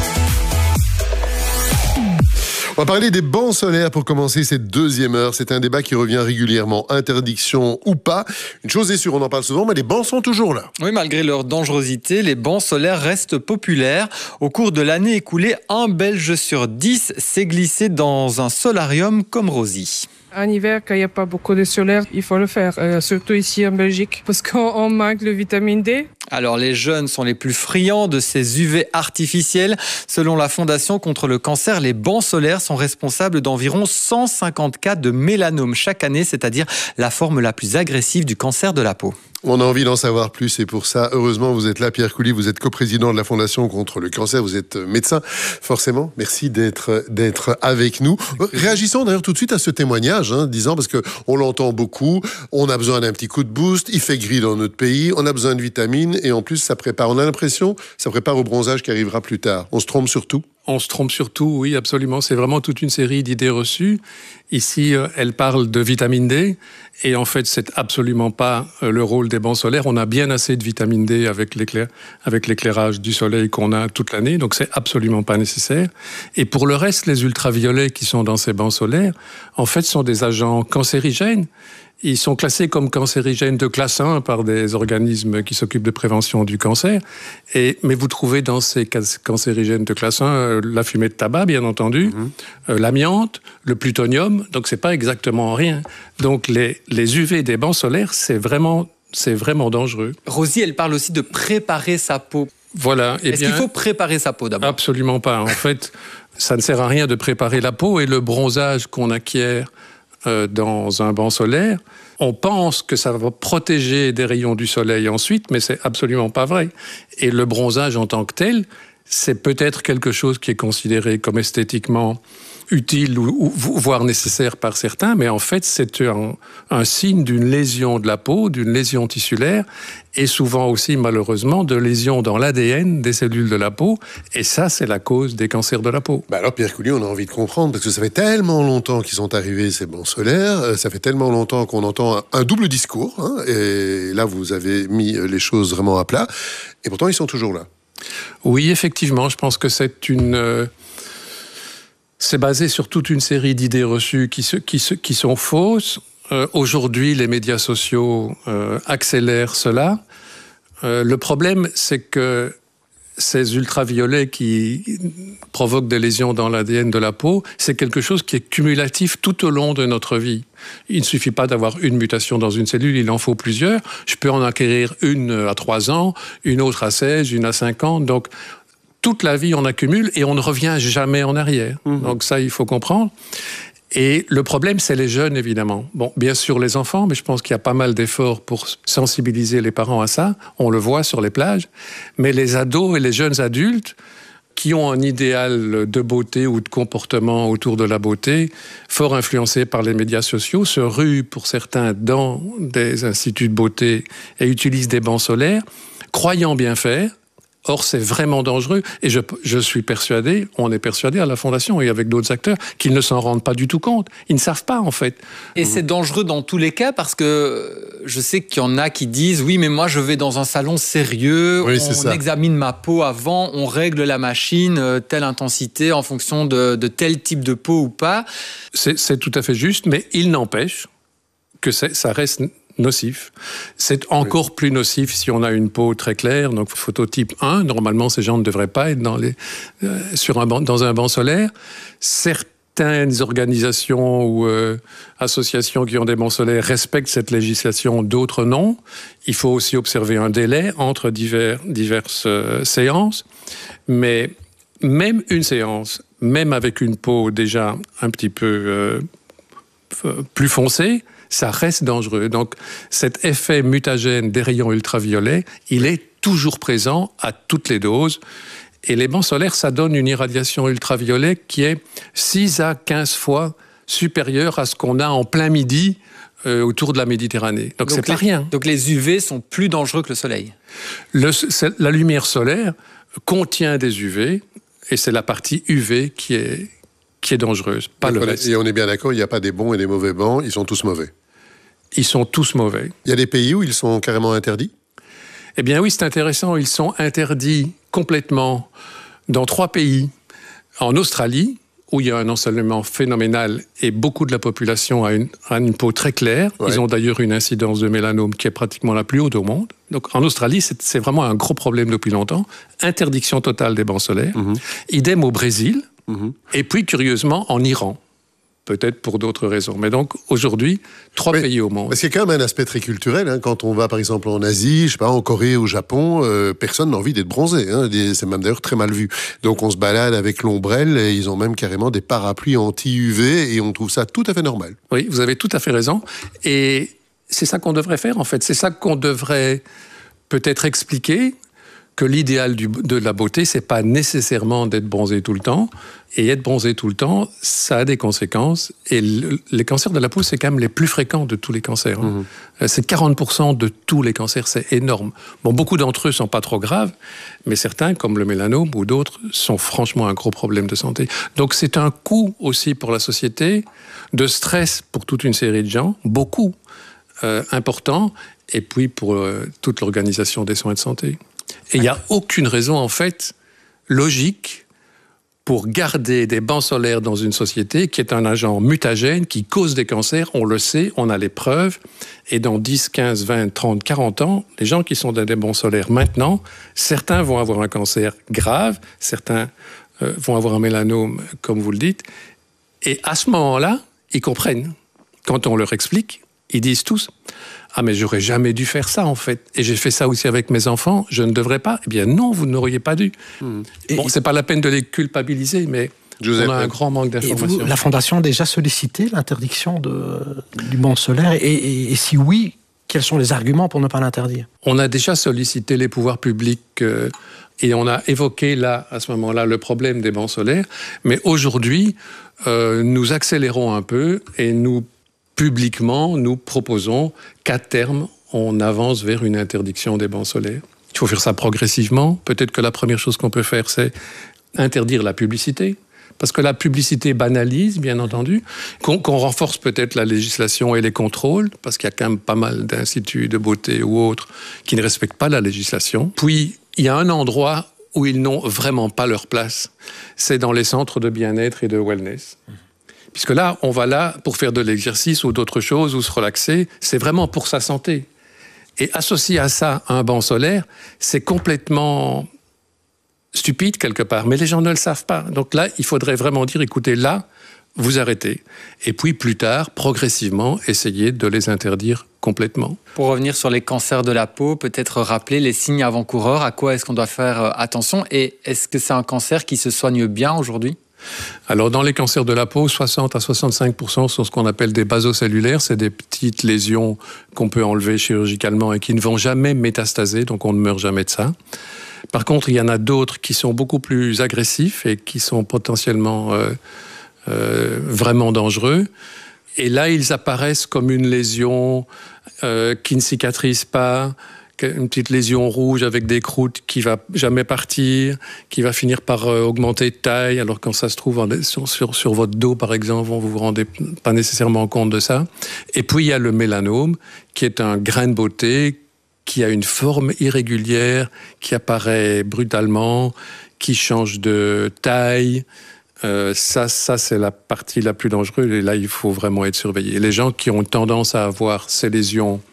[SPEAKER 1] On va parler des bancs solaires pour commencer cette deuxième heure. C'est un débat qui revient régulièrement. Interdiction ou pas. Une chose est sûre, on en parle souvent, mais les bancs sont toujours là.
[SPEAKER 3] Oui, malgré leur dangerosité, les bancs solaires restent populaires. Au cours de l'année écoulée, un Belge sur 10 s'est glissé dans un solarium comme Rosie.
[SPEAKER 11] En hiver, quand il n'y a pas beaucoup de solaire, il faut le faire, surtout ici en Belgique, parce qu'on manque de vitamine D.
[SPEAKER 3] Alors les jeunes sont les plus friands de ces UV artificiels. Selon la Fondation contre le cancer, les bancs solaires sont responsables d'environ 150 cas de mélanome chaque année, c'est-à-dire la forme la plus agressive du cancer de la peau.
[SPEAKER 1] On a envie d'en savoir plus et pour ça, heureusement, vous êtes là, Pierre Coully, vous êtes coprésident de la Fondation contre le cancer, vous êtes médecin, forcément. Merci d'être avec nous. Réagissons d'ailleurs tout de suite à ce témoignage, disant, parce que on l'entend beaucoup, on a besoin d'un petit coup de boost, il fait gris dans notre pays, on a besoin de vitamines et en plus ça prépare, on a l'impression, ça prépare au bronzage qui arrivera plus tard. On se trompe surtout?
[SPEAKER 12] On se trompe surtout, oui, absolument. C'est vraiment toute une série d'idées reçues. Ici, elle parle de vitamine D. Et en fait, c'est absolument pas le rôle des bancs solaires. On a bien assez de vitamine D avec l'éclairage du soleil qu'on a toute l'année. Donc, c'est absolument pas nécessaire. Et pour le reste, les ultraviolets qui sont dans ces bancs solaires, en fait, sont des agents cancérigènes. Ils sont classés comme cancérigènes de classe 1 par des organismes qui s'occupent de prévention du cancer. Mais vous trouvez dans ces cancérigènes de classe 1 la fumée de tabac, bien entendu, l'amiante, le plutonium. Donc, c'est pas exactement rien. Donc, les UV des bancs solaires, c'est vraiment dangereux.
[SPEAKER 3] Rosie, elle parle aussi de préparer sa peau.
[SPEAKER 12] Voilà.
[SPEAKER 3] Est-ce qu'il faut préparer sa peau d'abord?
[SPEAKER 12] Absolument pas. En fait, ça ne sert à rien de préparer la peau et le bronzage qu'on acquiert dans un banc solaire, on pense que ça va protéger des rayons du soleil ensuite, mais c'est absolument pas vrai. Et le bronzage en tant que tel, c'est peut-être quelque chose qui est considéré comme esthétiquement utile ou voire nécessaire par certains, mais en fait, c'est un signe d'une lésion de la peau, d'une lésion tissulaire, et souvent aussi, malheureusement, de lésions dans l'ADN des cellules de la peau. Et ça, c'est la cause des cancers de la peau.
[SPEAKER 1] Alors, Pierre Coulier, on a envie de comprendre, parce que ça fait tellement longtemps qu'ils sont arrivés, ces bancs solaires, ça fait tellement longtemps qu'on entend un double discours, hein, et là, vous avez mis les choses vraiment à plat, et pourtant, ils sont toujours là.
[SPEAKER 12] Oui, effectivement, je pense que c'est basé sur toute une série d'idées reçues qui sont fausses. Aujourd'hui, les médias sociaux accélèrent cela. Le problème, c'est que ces ultraviolets qui provoquent des lésions dans l'ADN de la peau, c'est quelque chose qui est cumulatif tout au long de notre vie. Il ne suffit pas d'avoir une mutation dans une cellule, il en faut plusieurs. Je peux en acquérir une à 3 ans, une autre à 16, une à 5 ans. Donc, toute la vie, on accumule et on ne revient jamais en arrière. Donc ça, il faut comprendre. Et le problème, c'est les jeunes, évidemment. Bon, bien sûr, les enfants, mais je pense qu'il y a pas mal d'efforts pour sensibiliser les parents à ça. On le voit sur les plages. Mais les ados et les jeunes adultes qui ont un idéal de beauté ou de comportement autour de la beauté, fort influencé par les médias sociaux, se ruent pour certains dans des instituts de beauté et utilisent des bancs solaires, croyant bien faire. Or, c'est vraiment dangereux. Et je suis persuadé, on est persuadé à la Fondation et avec d'autres acteurs, qu'ils ne s'en rendent pas du tout compte. Ils ne savent pas, en fait.
[SPEAKER 3] Et c'est dangereux dans tous les cas parce que je sais qu'il y en a qui disent « Oui, mais moi, je vais dans un salon sérieux, oui, on examine ma peau avant, on règle la machine, telle intensité en fonction de tel type de peau ou pas. »
[SPEAKER 12] C'est tout à fait juste, mais il n'empêche que ça reste nocif. C'est encore plus nocif si on a une peau très claire, donc phototype 1. Normalement, ces gens ne devraient pas être dans un banc solaire. Certaines organisations ou associations qui ont des bancs solaires respectent cette législation, d'autres non. Il faut aussi observer un délai entre diverses séances. Mais même une séance, même avec une peau déjà un petit peu plus foncée, ça reste dangereux. Donc, cet effet mutagène des rayons ultraviolets, il est toujours présent à toutes les doses. Et les bancs solaires, ça donne une irradiation ultraviolet qui est 6 à 15 fois supérieure à ce qu'on a en plein midi autour de la Méditerranée. Donc c'est pas rien.
[SPEAKER 3] Donc les UV sont plus dangereux que le soleil.
[SPEAKER 12] La lumière solaire contient des UV, et c'est la partie UV qui est dangereuse, pas le reste.
[SPEAKER 1] Et on est bien d'accord, il n'y a pas des bons et des mauvais bancs, ils sont tous mauvais.
[SPEAKER 12] Ils sont tous mauvais.
[SPEAKER 1] Il y a des pays où ils sont carrément interdits ?
[SPEAKER 12] Eh bien oui, c'est intéressant. Ils sont interdits complètement dans 3 pays. En Australie, où il y a un ensoleillement phénoménal et beaucoup de la population a une peau très claire. Ouais. Ils ont d'ailleurs une incidence de mélanome qui est pratiquement la plus haute au monde. Donc en Australie, c'est vraiment un gros problème depuis longtemps. Interdiction totale des bancs solaires. Idem au Brésil. Et puis, curieusement, en Iran. Peut-être pour d'autres raisons. Mais donc, aujourd'hui, 3 pays au monde.
[SPEAKER 1] Parce qu'il y a quand même un aspect très culturel. Hein. Quand on va, par exemple, en Asie, je sais pas, en Corée, au Japon, personne n'a envie d'être bronzé. Hein. C'est même d'ailleurs très mal vu. Donc, on se balade avec l'ombrelle et ils ont même carrément des parapluies anti-UV et on trouve ça tout à fait normal.
[SPEAKER 12] Oui, vous avez tout à fait raison. Et c'est ça qu'on devrait faire, en fait. C'est ça qu'on devrait peut-être expliquer, que l'idéal de la beauté, c'est pas nécessairement d'être bronzé tout le temps. Et être bronzé tout le temps, ça a des conséquences. Et les cancers de la peau, c'est quand même les plus fréquents de tous les cancers. C'est 40% de tous les cancers, c'est énorme. Bon, beaucoup d'entre eux sont pas trop graves, mais certains, comme le mélanome ou d'autres, sont franchement un gros problème de santé. Donc c'est un coût aussi pour la société, de stress pour toute une série de gens, beaucoup important, et puis pour toute l'organisation des soins de santé. Et il n'y a aucune raison, en fait, logique pour garder des bancs solaires dans une société qui est un agent mutagène, qui cause des cancers, on le sait, on a les preuves. Et dans 10, 15, 20, 30, 40 ans, les gens qui sont dans des bancs solaires maintenant, certains vont avoir un cancer grave, certains vont avoir un mélanome, comme vous le dites. Et à ce moment-là, ils comprennent. Quand on leur explique, ils disent tous « Ah, mais j'aurais jamais dû faire ça, en fait. Et j'ai fait ça aussi avec mes enfants, je ne devrais pas. » Eh bien non, vous n'auriez pas dû. Bon, c'est pas la peine de les culpabiliser, mais on a un grand manque d'informations.
[SPEAKER 4] La Fondation a déjà sollicité l'interdiction du banc solaire et si oui, quels sont les arguments pour ne pas l'interdire ?
[SPEAKER 12] On a déjà sollicité les pouvoirs publics Et on a évoqué là, à ce moment-là, le problème des bancs solaires. Mais aujourd'hui, nous accélérons un peu et publiquement, nous proposons qu'à terme, on avance vers une interdiction des bancs solaires. Il faut faire ça progressivement. Peut-être que la première chose qu'on peut faire, c'est interdire la publicité. Parce que la publicité banalise, bien entendu, qu'on renforce peut-être la législation et les contrôles, parce qu'il y a quand même pas mal d'instituts de beauté ou autres qui ne respectent pas la législation. Puis, il y a un endroit où ils n'ont vraiment pas leur place. C'est dans les centres de bien-être et de wellness. Puisque là, on va là pour faire de l'exercice ou d'autres choses, ou se relaxer. C'est vraiment pour sa santé. Et associé à ça, un banc solaire, c'est complètement stupide quelque part, mais les gens ne le savent pas. Donc là, il faudrait vraiment dire, écoutez, là, vous arrêtez. Et puis plus tard, progressivement, essayer de les interdire complètement.
[SPEAKER 3] Pour revenir sur les cancers de la peau, peut-être rappeler les signes avant-coureurs, à quoi est-ce qu'on doit faire attention, et est-ce que c'est un cancer qui se soigne bien aujourd'hui ?
[SPEAKER 12] Alors, dans les cancers de la peau, 60 à 65% sont ce qu'on appelle des basocellulaires. C'est des petites lésions qu'on peut enlever chirurgicalement et qui ne vont jamais métastaser, donc on ne meurt jamais de ça. Par contre, il y en a d'autres qui sont beaucoup plus agressifs et qui sont potentiellement vraiment dangereux. Et là, ils apparaissent comme une lésion qui ne cicatrise pas, une petite lésion rouge avec des croûtes qui va jamais partir, qui va finir par augmenter de taille. Alors quand ça se trouve sur votre dos, par exemple, vous vous rendez pas nécessairement compte de ça. Et puis il y a le mélanome, qui est un grain de beauté, qui a une forme irrégulière, qui apparaît brutalement, qui change de taille. Ça c'est la partie la plus dangereuse. Et là, il faut vraiment être surveillé. Les gens qui ont tendance à avoir ces lésions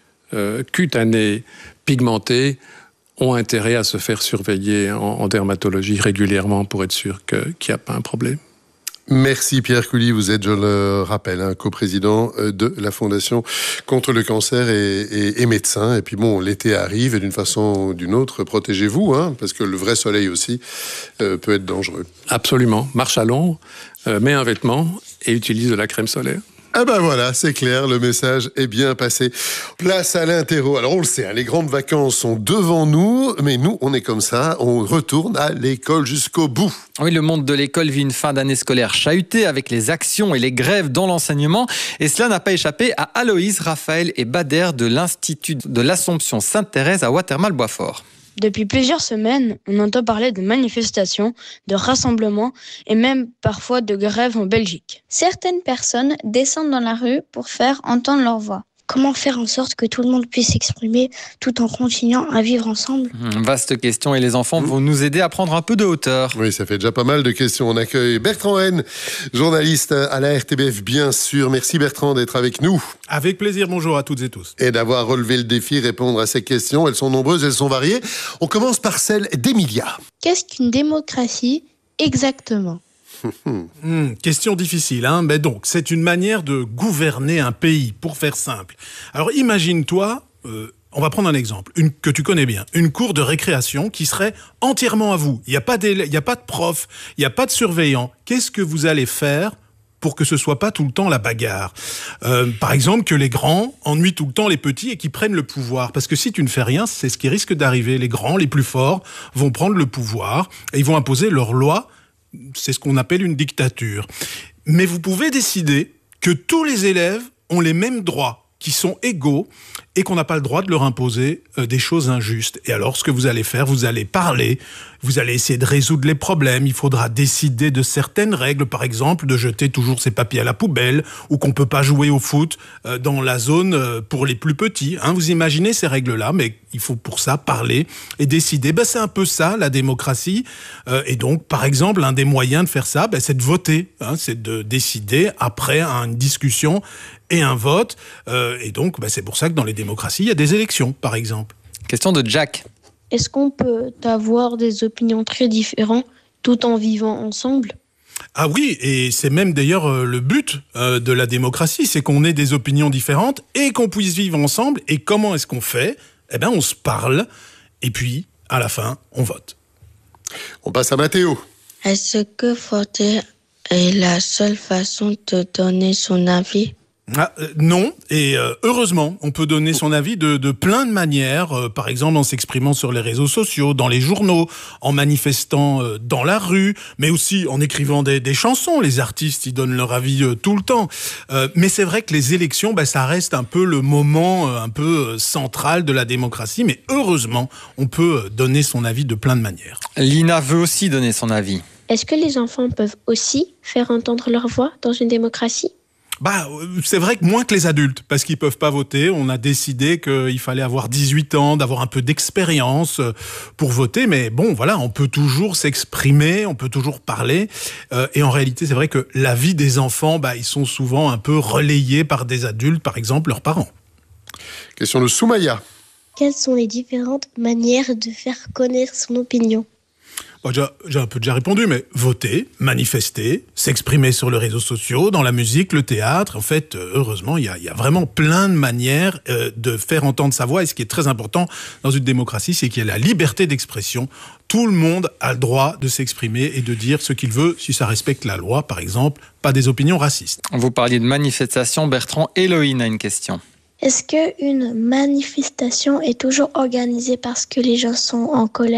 [SPEAKER 12] cutanées, pigmentées, ont intérêt à se faire surveiller en dermatologie régulièrement pour être sûr qu'il n'y a pas un problème.
[SPEAKER 1] Merci Pierre Coully, vous êtes, je le rappelle, coprésident de la Fondation contre le cancer et médecin. Et puis bon, l'été arrive et d'une façon ou d'une autre, protégez-vous, parce que le vrai soleil aussi peut être dangereux.
[SPEAKER 12] Absolument. Marche à l'ombre, mets un vêtement et utilise de la crème solaire.
[SPEAKER 1] Ah ben voilà, c'est clair, le message est bien passé. Place à l'interro. Alors on le sait, les grandes vacances sont devant nous, mais nous, on est comme ça, on retourne à l'école jusqu'au bout.
[SPEAKER 3] Oui, le monde de l'école vit une fin d'année scolaire chahutée avec les actions et les grèves dans l'enseignement. Et cela n'a pas échappé à Aloïse, Raphaël et Bader de l'Institut de l'Assomption Sainte-Thérèse à Watermal-Boisfort.
[SPEAKER 13] Depuis plusieurs semaines, on entend parler de manifestations, de rassemblements et même parfois de grèves en Belgique.
[SPEAKER 14] Certaines personnes descendent dans la rue pour faire entendre leur voix. Comment faire en sorte que tout le monde puisse s'exprimer tout en continuant à vivre ensemble ?
[SPEAKER 3] Vaste question et les enfants vont nous aider à prendre un peu de hauteur.
[SPEAKER 1] Oui, ça fait déjà pas mal de questions. On accueille Bertrand Haine, journaliste à la RTBF, bien sûr. Merci Bertrand d'être avec nous.
[SPEAKER 15] Avec plaisir, bonjour à toutes et tous.
[SPEAKER 1] Et d'avoir relevé le défi, répondre à ces questions. Elles sont nombreuses, elles sont variées. On commence par celle d'Emilia.
[SPEAKER 14] Qu'est-ce qu'une démocratie exactement ?
[SPEAKER 15] Question difficile, mais donc, c'est une manière de gouverner un pays, pour faire simple. Alors, imagine-toi, on va prendre un exemple, que tu connais bien, une cour de récréation qui serait entièrement à vous. Il n'y a pas de prof, il n'y a pas de surveillant. Qu'est-ce que vous allez faire pour que ce soit pas tout le temps la bagarre? Par exemple, que les grands ennuient tout le temps les petits et qui prennent le pouvoir. Parce que si tu ne fais rien, c'est ce qui risque d'arriver. Les grands, les plus forts, vont prendre le pouvoir et ils vont imposer leurs lois. C'est ce qu'on appelle une dictature. Mais vous pouvez décider que tous les élèves ont les mêmes droits, qui sont égaux, et qu'on n'a pas le droit de leur imposer des choses injustes. Et alors, ce que vous allez faire, vous allez parler, vous allez essayer de résoudre les problèmes, il faudra décider de certaines règles, par exemple, de jeter toujours ses papiers à la poubelle, ou qu'on peut pas jouer au foot dans la zone pour les plus petits. Vous imaginez ces règles-là, mais il faut pour ça parler et décider. C'est un peu ça, la démocratie. Et donc, par exemple, un des moyens de faire ça, c'est de voter, c'est de décider après une discussion et un vote. Et donc, c'est pour ça que dans les démocraties, il y a des élections, par exemple.
[SPEAKER 3] Question de Jack.
[SPEAKER 14] Est-ce qu'on peut avoir des opinions très différentes tout en vivant ensemble ?
[SPEAKER 15] Ah oui, et c'est même d'ailleurs le but de la démocratie, c'est qu'on ait des opinions différentes et qu'on puisse vivre ensemble. Et comment est-ce qu'on fait ? On se parle, et puis, à la fin, on vote.
[SPEAKER 1] On passe à Mathéo.
[SPEAKER 16] Est-ce que voter est la seule façon de donner son avis ?
[SPEAKER 15] Non, et heureusement, on peut donner son avis de plein de manières, par exemple en s'exprimant sur les réseaux sociaux, dans les journaux, en manifestant dans la rue, mais aussi en écrivant des chansons. Les artistes, ils donnent leur avis tout le temps. Mais c'est vrai que les élections, ça reste un peu le moment un peu central de la démocratie, mais heureusement, on peut donner son avis de plein de manières.
[SPEAKER 3] Lina veut aussi donner son avis.
[SPEAKER 14] Est-ce que les enfants peuvent aussi faire entendre leur voix dans une démocratie ?
[SPEAKER 15] C'est vrai que moins que les adultes, parce qu'ils peuvent pas voter. On a décidé qu'il fallait avoir 18 ans, d'avoir un peu d'expérience pour voter. Mais bon, voilà, on peut toujours s'exprimer, on peut toujours parler. Et en réalité, c'est vrai que la vie des enfants, ils sont souvent un peu relayés par des adultes, par exemple leurs parents.
[SPEAKER 1] Question de Soumaya.
[SPEAKER 14] Quelles sont les différentes manières de faire connaître son opinion ?
[SPEAKER 15] J'ai un peu déjà répondu, mais voter, manifester, s'exprimer sur les réseaux sociaux, dans la musique, le théâtre. En fait, heureusement, il y a vraiment plein de manières de faire entendre sa voix. Et ce qui est très important dans une démocratie, c'est qu'il y a la liberté d'expression. Tout le monde a le droit de s'exprimer et de dire ce qu'il veut, si ça respecte la loi, par exemple, pas des opinions racistes.
[SPEAKER 3] Vous parliez de manifestation, Bertrand. Héloïne a une question.
[SPEAKER 14] Est-ce qu'une manifestation est toujours organisée parce que les gens sont en colère ?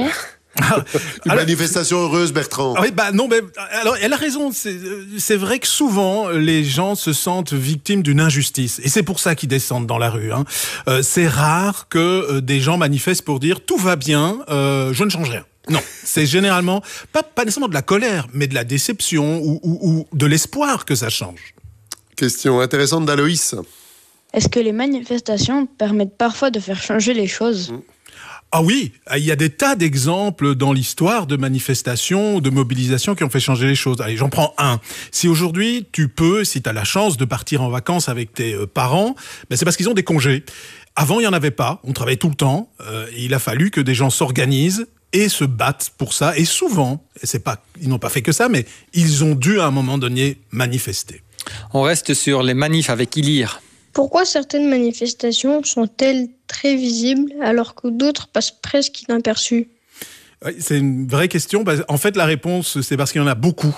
[SPEAKER 1] Une manifestation heureuse, Bertrand.
[SPEAKER 15] Oui, non, mais alors elle a raison. C'est vrai que souvent les gens se sentent victimes d'une injustice, et c'est pour ça qu'ils descendent dans la rue. C'est rare que des gens manifestent pour dire tout va bien, je ne change rien. Non, c'est généralement pas nécessairement de la colère, mais de la déception ou de l'espoir que ça change.
[SPEAKER 1] Question intéressante d'Aloïs.
[SPEAKER 13] Est-ce que les manifestations permettent parfois de faire changer les choses ?
[SPEAKER 15] Ah oui, il y a des tas d'exemples dans l'histoire de manifestations, de mobilisations qui ont fait changer les choses. Allez, j'en prends un. Si aujourd'hui, si tu as la chance de partir en vacances avec tes parents, c'est parce qu'ils ont des congés. Avant, il n'y en avait pas, on travaillait tout le temps. Il a fallu que des gens s'organisent et se battent pour ça. Et souvent, ils n'ont pas fait que ça, mais ils ont dû à un moment donné manifester.
[SPEAKER 3] On reste sur les manifs avec Ilir.
[SPEAKER 14] Pourquoi certaines manifestations sont-elles très visibles alors que d'autres passent presque inaperçues ?
[SPEAKER 15] C'est une vraie question. En fait, la réponse, c'est parce qu'il y en a beaucoup.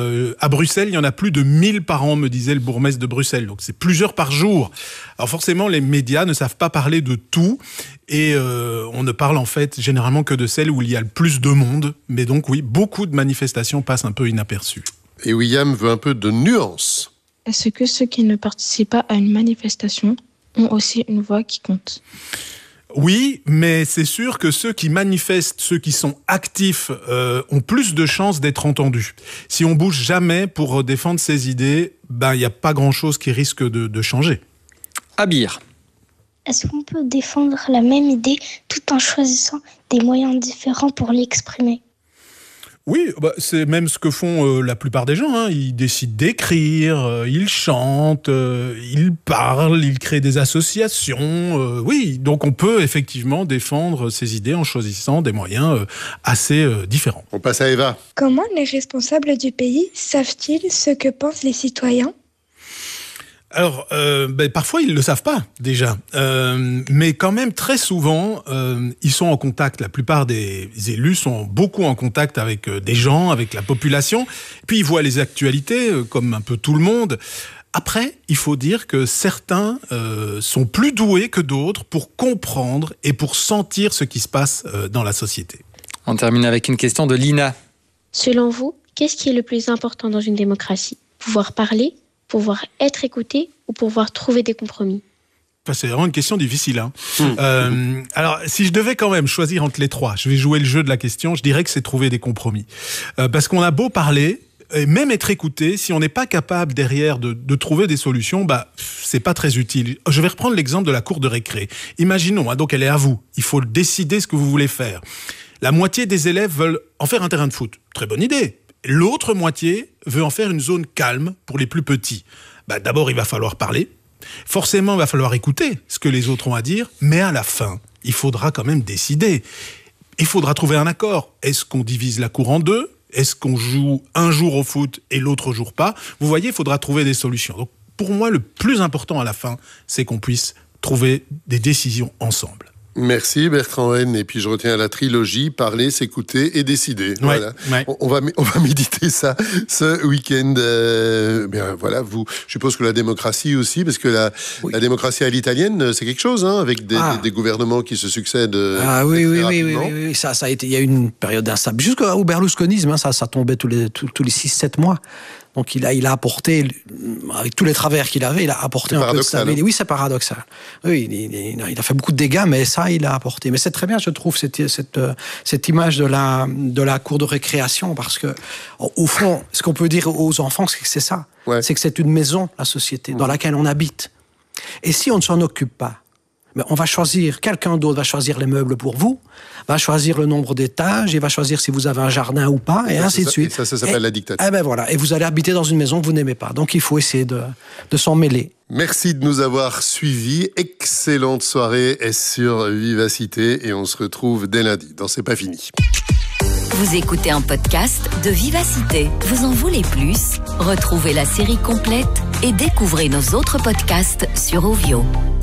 [SPEAKER 15] À Bruxelles, il y en a plus de 1000 par an, me disait le bourgmestre de Bruxelles. Donc, c'est plusieurs par jour. Alors, forcément, les médias ne savent pas parler de tout. Et on ne parle, en fait, généralement que de celles où il y a le plus de monde. Mais donc, oui, beaucoup de manifestations passent un peu inaperçues.
[SPEAKER 1] Et William veut un peu de nuance.
[SPEAKER 11] Est-ce que ceux qui ne participent pas à une manifestation ont aussi une voix qui compte ?
[SPEAKER 15] Oui, mais c'est sûr que ceux qui manifestent, ceux qui sont actifs, ont plus de chances d'être entendus. Si on bouge jamais pour défendre ses idées, il n'y a pas grand-chose qui risque de changer.
[SPEAKER 3] Abir.
[SPEAKER 14] Est-ce qu'on peut défendre la même idée tout en choisissant des moyens différents pour l'exprimer ?
[SPEAKER 15] Oui, c'est même ce que font la plupart des gens. Ils décident d'écrire, ils chantent, ils parlent, ils créent des associations. Oui, donc on peut effectivement défendre ses idées en choisissant des moyens assez différents.
[SPEAKER 1] On passe à Eva.
[SPEAKER 16] Comment les responsables du pays savent-ils ce que pensent les citoyens ?
[SPEAKER 15] Alors, parfois, ils ne le savent pas, déjà. Mais quand même, très souvent, ils sont en contact. La plupart des élus sont beaucoup en contact avec des gens, avec la population. Puis, ils voient les actualités, comme un peu tout le monde. Après, il faut dire que certains sont plus doués que d'autres pour comprendre et pour sentir ce qui se passe dans la société.
[SPEAKER 3] On termine avec une question de Lina.
[SPEAKER 14] Selon vous, qu'est-ce qui est le plus important dans une démocratie ? Pouvoir parler ? Pouvoir être écouté ou pouvoir trouver des compromis ?
[SPEAKER 15] C'est vraiment une question difficile. Alors, si je devais quand même choisir entre les trois, je vais jouer le jeu de la question, je dirais que c'est trouver des compromis. Parce qu'on a beau parler, et même être écouté, si on n'est pas capable derrière de trouver des solutions, c'est pas très utile. Je vais reprendre l'exemple de la cour de récré. Imaginons, donc elle est à vous, il faut décider ce que vous voulez faire. La moitié des élèves veulent en faire un terrain de foot. Très bonne idée. L'autre moitié veut en faire une zone calme pour les plus petits. D'abord, il va falloir parler. Forcément, il va falloir écouter ce que les autres ont à dire. Mais à la fin, il faudra quand même décider. Il faudra trouver un accord. Est-ce qu'on divise la cour en deux ? Est-ce qu'on joue un jour au foot et l'autre jour pas ? Vous voyez, il faudra trouver des solutions. Donc, pour moi, le plus important à la fin, c'est qu'on puisse trouver des décisions ensemble.
[SPEAKER 1] Merci Bertrand Haine. Et puis je retiens la trilogie parler, s'écouter et décider. Voilà. On va méditer ça ce week-end. Bien voilà, je suppose que la démocratie aussi, parce que la démocratie à l'italienne, c'est quelque chose, hein, avec des gouvernements qui se succèdent.
[SPEAKER 4] Oui. Ça a été. Il y a eu une période d'instabilité jusqu'au berlusconisme. Ça tombait tous les 6-7 mois. Donc il a apporté, avec tous les travers qu'il avait, il a apporté un peu de stabilité. Oui, c'est paradoxal. Oui, il a fait beaucoup de dégâts, mais ça, il a apporté. Mais c'est très bien, je trouve, cette image de la cour de récréation, parce que, au fond, ce qu'on peut dire aux enfants, c'est que c'est ça. Ouais. C'est que c'est une maison, la société, dans laquelle on habite. Et si on ne s'en occupe pas, mais on va choisir, quelqu'un d'autre va choisir les meubles pour vous, va choisir le nombre d'étages, et va choisir si vous avez un jardin ou pas, et ainsi de suite.
[SPEAKER 1] Ça s'appelle la dictature.
[SPEAKER 4] Et vous allez habiter dans une maison que vous n'aimez pas. Donc il faut essayer de s'en mêler.
[SPEAKER 1] Merci de nous avoir suivis. Excellente soirée sur Vivacité, et on se retrouve dès lundi dans C'est pas fini.
[SPEAKER 17] Vous écoutez un podcast de Vivacité. Vous en voulez plus? Retrouvez la série complète et découvrez nos autres podcasts sur Ovio.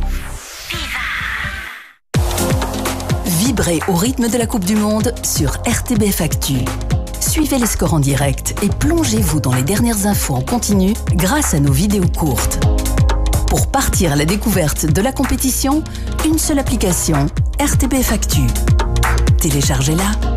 [SPEAKER 17] Vibrez au rythme de la Coupe du Monde sur RTBF Actu. Suivez les scores en direct et plongez-vous dans les dernières infos en continu grâce à nos vidéos courtes. Pour partir à la découverte de la compétition, une seule application, RTBF Actu. Téléchargez-la